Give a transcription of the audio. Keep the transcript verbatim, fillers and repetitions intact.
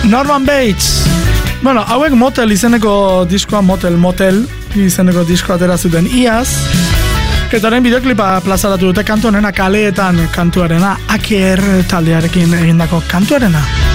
Norman Bates. Bueno, hauek Motel izeneko diskoa, Motel, Motel izeneko diskoa atera zuten iaz. Ketaren bideoklipa plazaratu dute kantu honena kaleetan kantuarena, Aker taldearekin egindako kantuarena.